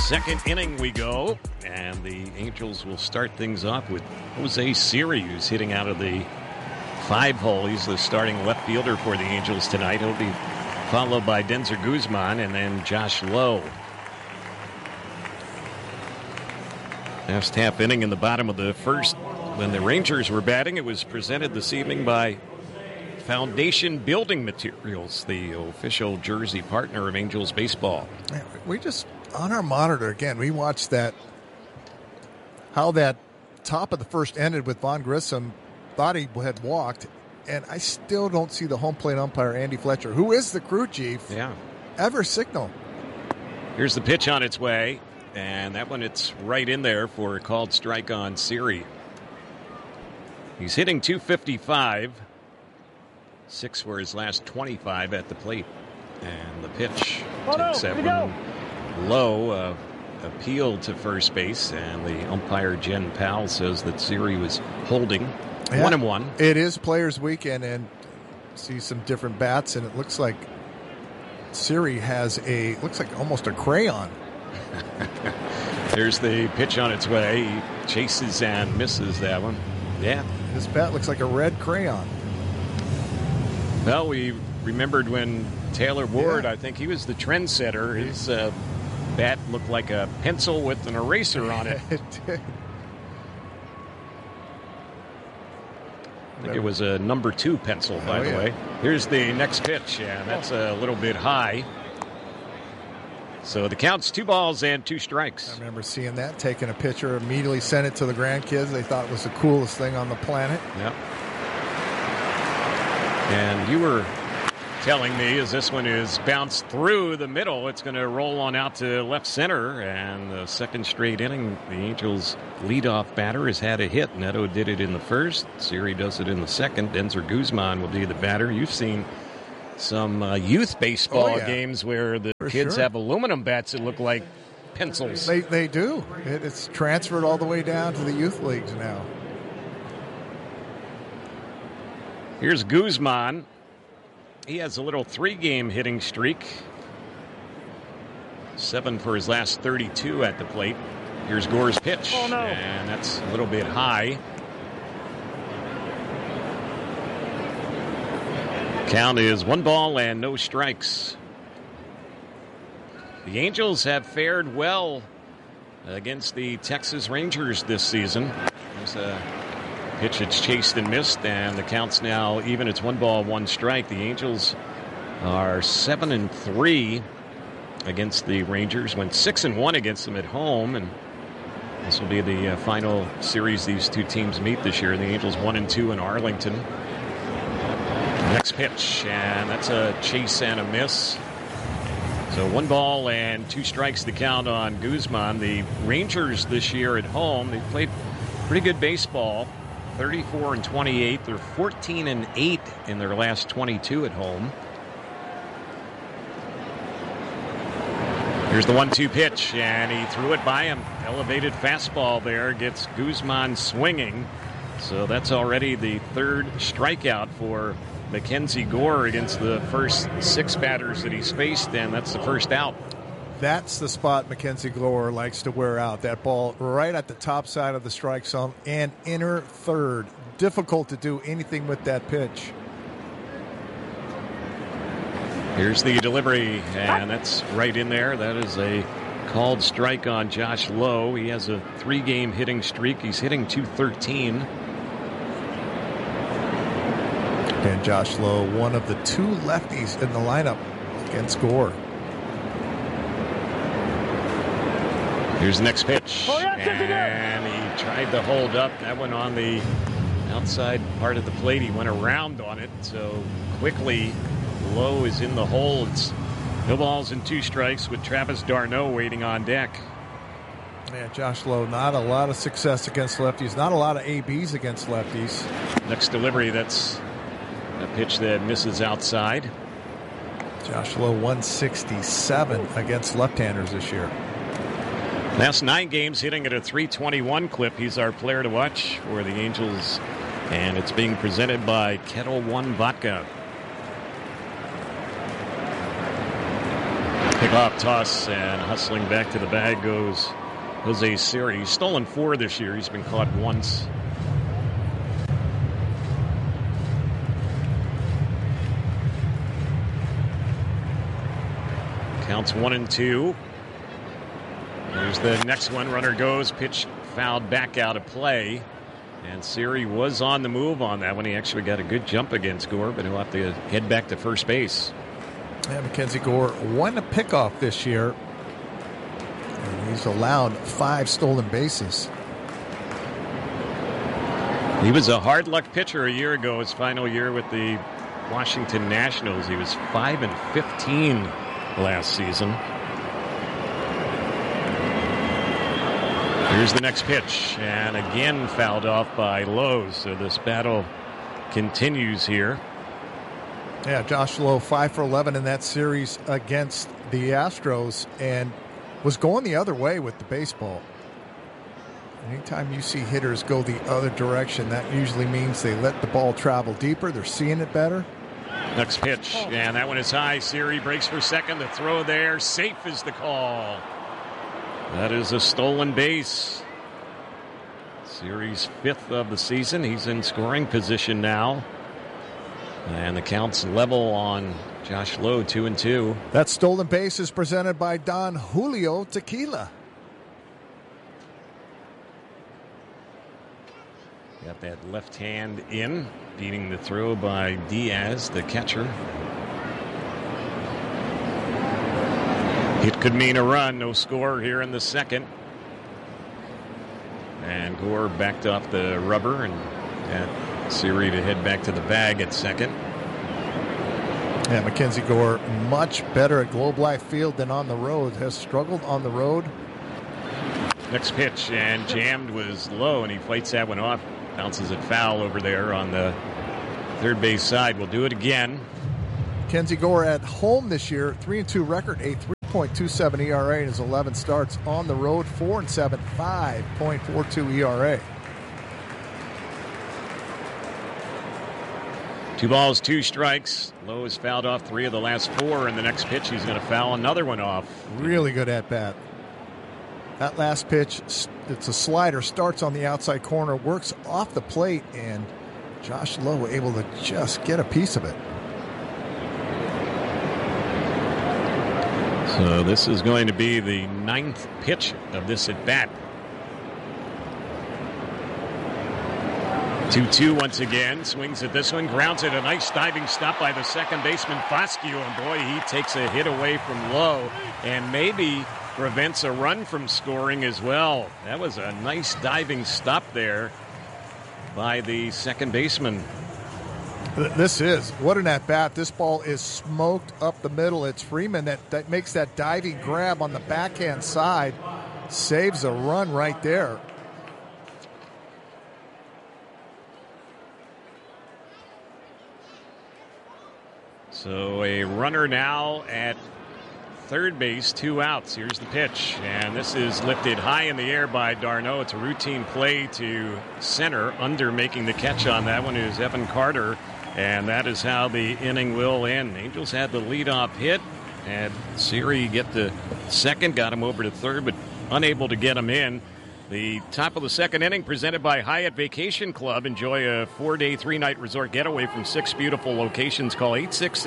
Second inning we go, and the Angels will start things off with Jose Siri, who's hitting out of the 5-hole. He's the starting left fielder for the Angels tonight. He'll be followed by Denzer Guzman and then Josh Lowe. Last half inning in the bottom of the first, when the Rangers were batting, it was presented this evening by Foundation Building Materials, the official jersey partner of Angels baseball. We just, on our monitor again, we watched that, how that top of the first ended with Vaughn Grissom, thought he had walked, and I still don't see the home plate umpire, Andy Fletcher, who is the crew chief, ever signal. Here's the pitch on its way, and that one, it's right in there for a called strike on Siri. He's hitting .255. 6 for his last 25 at the plate. And the pitch takes that one low. Appeal to first base, and the umpire, Jen Powell, says that Siri was holding 1-1. It is Players Weekend, and see some different bats, and it looks like Siri has looks like almost a crayon. There's the pitch on its way. He chases and misses that one. Yeah. His bat looks like a red crayon. Well, we remembered when Taylor Ward, I think he was the trendsetter. His bat looked like a pencil with an eraser on it. It did. I think it was a number 2 pencil, by the way. Here's the next pitch, and that's a little bit high. So the count's 2 balls and 2 strikes. I remember seeing that, taking a picture, immediately sent it to the grandkids. They thought it was the coolest thing on the planet. Yep. And you were telling me as this one is bounced through the middle, it's going to roll on out to left center. And the second straight inning, the Angels' leadoff batter has had a hit. Neto did it in the first. Siri does it in the second. Denzer Guzman will be the batter. You've seen some youth baseball games where the kids have aluminum bats that look like pencils. They do. It's transferred all the way down to the youth leagues now. Here's Guzman. He has a little 3-game hitting streak. 7 for his last 32 at the plate. Here's Gore's pitch. Oh, no. And that's a little bit high. Count is 1 ball and no strikes. The Angels have fared well against the Texas Rangers this season. There's a pitch that's chased and missed, and the count's now even. It's 1 ball, 1 strike. The Angels are 7-3 against the Rangers. Went 6-1 against them at home, and this will be the final series these two teams meet this year. The Angels 1-2 in Arlington. Next pitch, and that's a chase and a miss. So 1 ball and 2 strikes to count on Guzman. The Rangers this year at home, they've played pretty good baseball. 34-28. They're 14-8 in their last 22 at home. Here's the 1-2 pitch, and he threw it by him. Elevated fastball there, gets Guzman swinging. So that's already the 3rd strikeout for Mackenzie Gore against the first 6 batters that he's faced, and that's the first out. That's the spot Mackenzie Gore likes to wear out. That ball right at the top side of the strike zone and inner third. Difficult to do anything with that pitch. Here's the delivery, and that's right in there. That is a called strike on Josh Lowe. He has a 3-game hitting streak. He's hitting .213. And Josh Lowe, one of the 2 lefties in the lineup against Gore. Here's the next pitch, and he tried to hold up. That one on the outside part of the plate. He went around on it, so quickly Lowe is in the hole. It's no balls and 2 strikes with Travis d'Arnaud waiting on deck. Yeah, Josh Lowe, not a lot of success against lefties, not a lot of ABs against lefties. Next delivery, that's a pitch that misses outside. Josh Lowe 167 against left-handers this year. Last 9 games hitting at a .321 clip. He's our player to watch for the Angels, and it's being presented by Kettle One Vodka. Pop toss, and hustling back to the bag goes Jose Siri. He's stolen 4 this year. He's been caught once. Counts 1-2. There's the next one. Runner goes. Pitch fouled back out of play. And Siri was on the move on that one. He actually got a good jump against Gore, but he'll have to head back to first base. Yeah, Mackenzie Gore won a pickoff this year. And he's allowed 5 stolen bases. He was a hard luck pitcher a year ago, his final year with the Washington Nationals. He was 5-15 last season. Here's the next pitch, and again fouled off by Lowe. So this battle continues here. Yeah, Josh Lowe 5 for 11 in that series against the Astros, and was going the other way with the baseball. Anytime you see hitters go the other direction, that usually means they let the ball travel deeper. They're seeing it better. Next pitch, and that one is high. Siri breaks for second. The throw there, safe is the call. That is a stolen base. Siri's 5th of the season. He's in scoring position now. And the count's level on Josh Lowe, 2-2. That stolen base is presented by Don Julio Tequila. Got that left hand in, beating the throw by Diaz, the catcher. It could mean a run. No score here in the second. And Gore backed off the rubber and got Siri to head back to the bag at second. Yeah, Mackenzie Gore much better at Globe Life Field than on the road. Has struggled on the road. Next pitch, and jammed was Low, and he fights that one off. Bounces it foul over there on the third base side. We'll do it again. Mackenzie Gore at home this year, 3-2 record, a 3.27 ERA in his 11 starts. On the road, 4-7, 5.42 ERA. 2 balls, 2 strikes. Lowe has fouled off 3 of the last 4, and the next pitch he's going to foul another one off. Really good at bat. That last pitch, it's a slider, starts on the outside corner, works off the plate, and Josh Lowe able to just get a piece of it. So this is going to be the 9th pitch of this at bat. 2-2 once again. Swings at this one, grounds it. A nice diving stop by the second baseman Foscue, and boy, he takes a hit away from Lowe and maybe prevents a run from scoring as well. That was a nice diving stop there by the second baseman. This is, what an at-bat. This ball is smoked up the middle. It's Freeman that makes that diving grab on the backhand side. Saves a run right there. So a runner now at third base, 2 outs. Here's the pitch, and this is lifted high in the air by d'Arnaud. It's a routine play to center. Under making the catch on that one is Evan Carter, and that is how the inning will end. Angels had the leadoff hit, and Siri get the second, got him over to third, but unable to get him in. The top of the second inning presented by Hyatt Vacation Club. Enjoy a 4-day, 3-night resort getaway from 6 beautiful locations. Call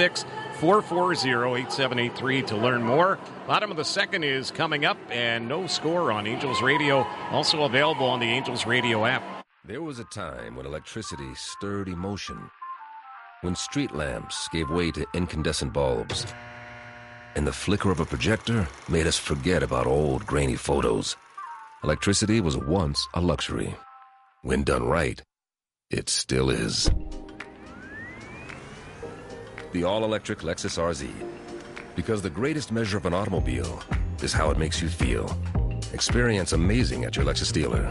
866-440-8783 to learn more. Bottom of the second is coming up, and no score on Angels Radio. Also available on the Angels Radio app. There was a time when electricity stirred emotion, when street lamps gave way to incandescent bulbs, and the flicker of a projector made us forget about old grainy photos. Electricity was once a luxury. When done right, it still is. The all-electric Lexus RZ. Because the greatest measure of an automobile is how it makes you feel. Experience amazing at your Lexus dealer.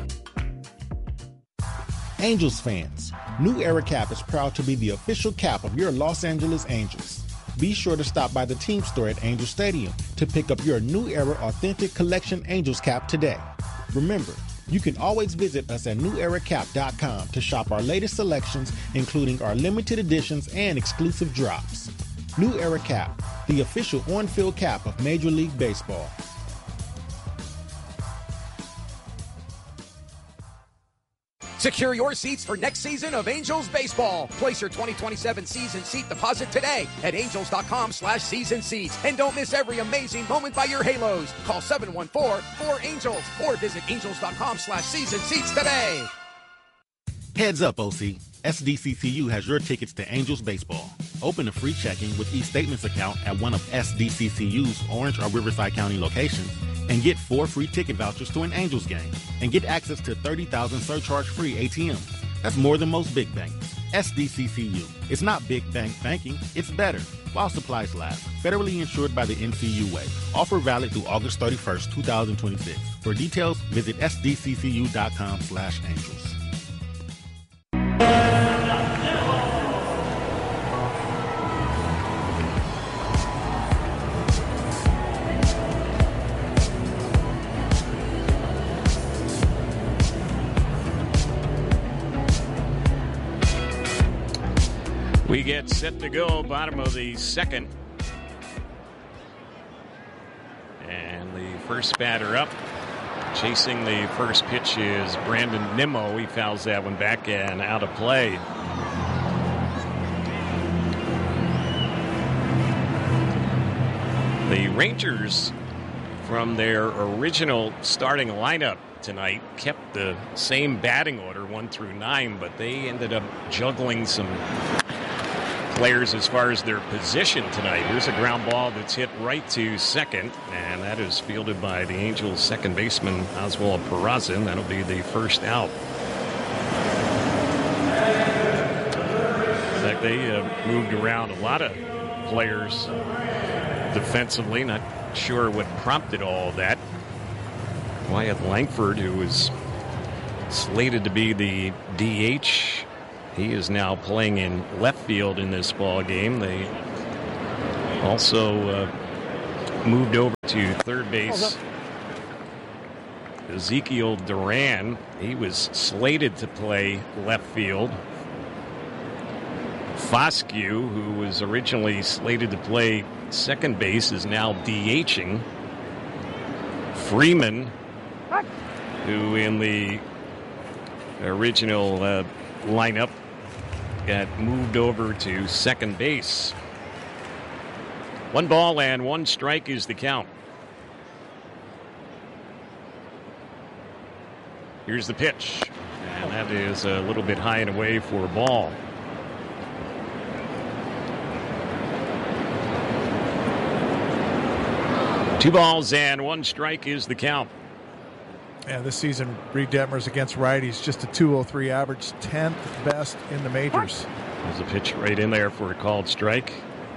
Angels fans, New Era Cap is proud to be the official cap of your Los Angeles Angels. Be sure to stop by the team store at Angel Stadium to pick up your New Era Authentic Collection Angels cap today. Remember, you can always visit us at neweracap.com to shop our latest selections, including our limited editions and exclusive drops. New Era Cap, the official on-field cap of Major League Baseball. Secure your seats for next season of Angels Baseball. Place your 2027 season seat deposit today at angels.com/season seats. And don't miss every amazing moment by your Halos. Call 714-4ANGELS or visit angels.com/season seats today. Heads up, OC. SDCCU has your tickets to Angels Baseball. Open a free checking with eStatements account at one of SDCCU's Orange or Riverside County locations and get 4 free ticket vouchers to an Angels game and get access to 30,000 surcharge-free ATMs. That's more than most big banks. SDCCU. It's not big bank banking, it's better. While supplies last. Federally insured by the NCUA. Offer valid through August 31st, 2026. For details, visit sdccu.com/angels. We get set to go, bottom of the second. And the first batter up, chasing the first pitch is Brandon Nimmo. He fouls that one back and out of play. The Rangers, from their original starting lineup tonight, kept the same batting order 1 through 9, but they ended up juggling some players as far as their position tonight. Here's a ground ball that's hit right to second, and that is fielded by the Angels' second baseman, Oswald Peraza. That'll be the first out. In fact, they moved around a lot of players defensively. Not sure what prompted all of that. Wyatt Langford, who was slated to be the DH, he is now playing in left field in this ball game. They also moved over to third base. Ezekiel Duran, he was slated to play left field. Foscue, who was originally slated to play second base, is now DHing. Freeman, who in the original lineup got moved over to second base. 1 ball and 1 strike is the count. Here's the pitch, and that is a little bit high and away for a ball. Two balls and 1 strike is the count. Yeah, this season, Reed Detmers against righties, just a .203 average, 10th best in the majors. There's a pitch right in there for a called strike.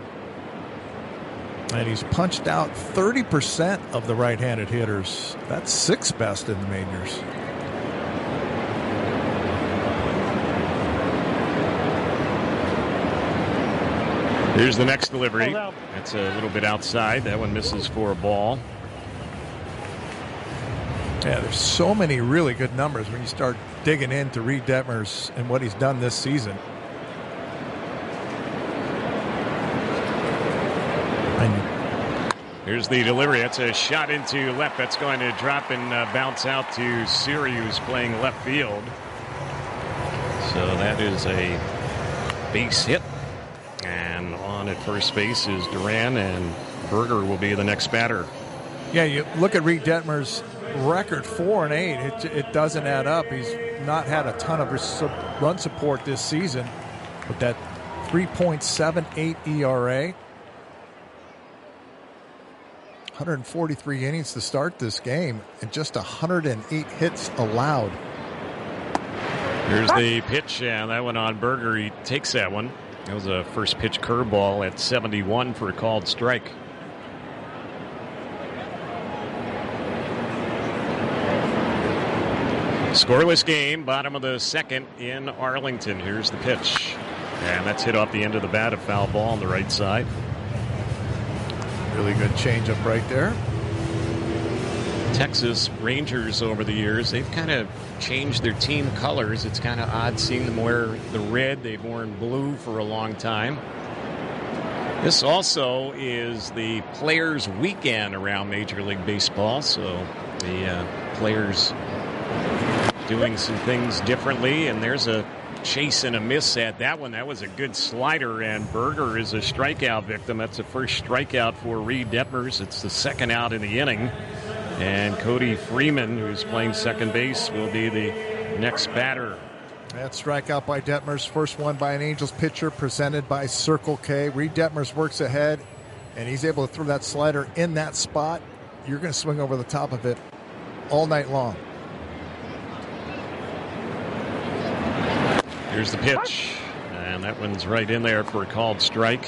And he's punched out 30% of the right-handed hitters. That's 6th best in the majors. Here's the next delivery. That's a little bit outside. That one misses for a ball. Yeah, there's so many really good numbers when you start digging into Reed Detmers and what he's done this season. Here's the delivery. That's a shot into left. That's going to drop and bounce out to Siri, who's playing left field. So that is a base hit. And on at first base is Duran, and Berger will be the next batter. Yeah, you look at Reed Detmers' record 4-8. It doesn't add up. He's not had a ton of run support this season, but that 3.78 ERA, 143 innings to start this game, and just 108 hits allowed. Here's the pitch, and that one on Berger. He takes that one. That was a first pitch curveball at 71 for a called strike. Scoreless game, bottom of the second in Arlington. Here's the pitch. And that's hit off the end of the bat, a foul ball on the right side. Really good changeup right there. Texas Rangers over the years, they've kind of changed their team colors. It's kind of odd seeing them wear the red. They've worn blue for a long time. This also is the Players' Weekend around Major League Baseball, so the players doing some things differently, and there's a chase and a miss at that one. That was a good slider, and Berger is a strikeout victim. That's the first strikeout for Reed Detmers. It's the second out in the inning, and Cody Freeman, who's playing second base, will be the next batter. That strikeout by Detmers, first one by an Angels pitcher, presented by Circle K. Reed Detmers works ahead, and he's able to throw that slider in that spot. You're going to swing over the top of it all night long. Here's the pitch, and that one's right in there for a called strike.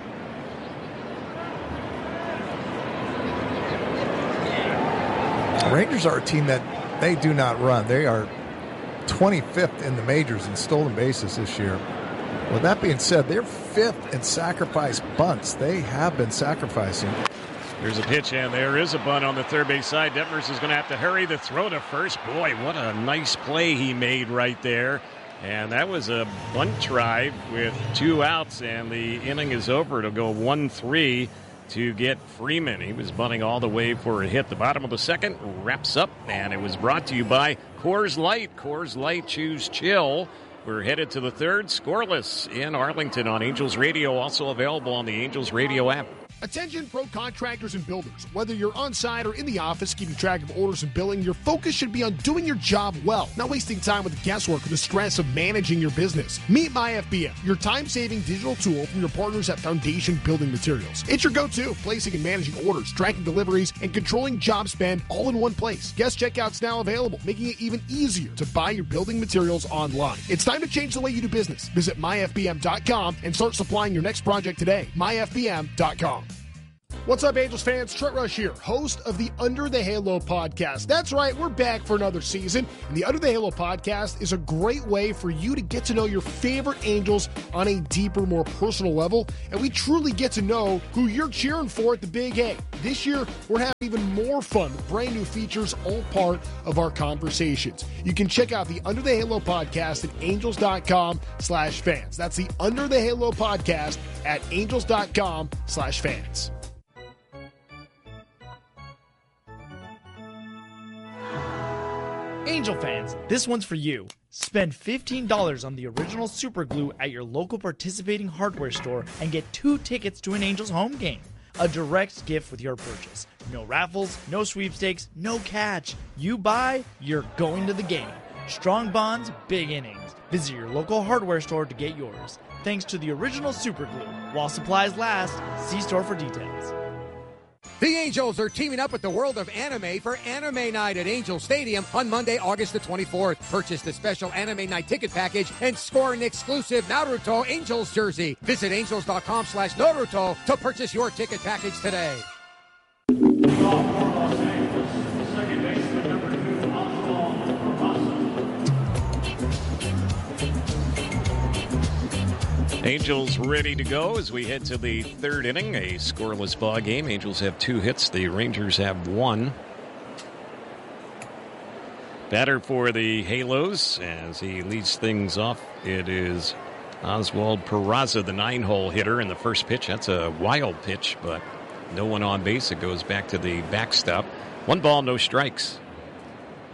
The Rangers are a team that they do not run. They are 25th in the majors in stolen bases this year. With that being said, they're 5th in sacrifice bunts. They have been sacrificing. There's a pitch, and there is a bunt on the third base side. Detmers is going to have to hurry the throw to first. Boy, what a nice play he made right there. And that was a bunt drive with 2 outs, and the inning is over. It'll go 1-3 to get Freeman. He was bunting all the way for a hit. The bottom of the second wraps up, and it was brought to you by Coors Light. Coors Light, choose chill. We're headed to the third, scoreless in Arlington on Angels Radio, also available on the Angels Radio app. Attention pro contractors and builders. Whether you're on site or in the office keeping track of orders and billing, your focus should be on doing your job well, not wasting time with the guesswork or the stress of managing your business. Meet MyFBM, your time-saving digital tool from your partners at Foundation Building Materials. It's your go-to, placing and managing orders, tracking deliveries, and controlling job spend all in one place. Guest checkout's now available, making it even easier to buy your building materials online. It's time to change the way you do business. Visit myfbm.com and start supplying your next project today. myfbm.com. What's up, Angels fans? Trent Rush here, host of the Under the Halo podcast. That's right, we're back for another season, and the Under the Halo podcast is a great way for you to get to know your favorite Angels on a deeper, more personal level, and we truly get to know who you're cheering for at the Big A. This year, we're having even more fun with brand new features, all part of our conversations. You can check out the Under the Halo podcast at angels.com/fans. That's the Under the Halo podcast at angels.com/fans. Angel fans, this one's for you. Spend $15 on the original Super Glue at your local participating hardware store and get 2 tickets to an Angels home game. A direct gift with your purchase. No raffles, no sweepstakes, no catch. You buy, you're going to the game. Strong bonds, big innings. Visit your local hardware store to get yours. Thanks to the original Super Glue. While supplies last, see store for details. The Angels are teaming up with the world of anime for Anime Night at Angel Stadium on Monday, August the 24th. Purchase the special Anime Night ticket package and score an exclusive Naruto Angels jersey. Visit angels.com/Naruto to purchase your ticket package today. Angels ready to go as we head to the third inning, a scoreless ball game. Angels have 2 hits. The Rangers have 1. Batter for the Halos as he leads things off. It is Oswald Peraza, the 9-hole hitter, in the first pitch. That's a wild pitch, but no one on base. It goes back to the backstop. 1 ball, no strikes.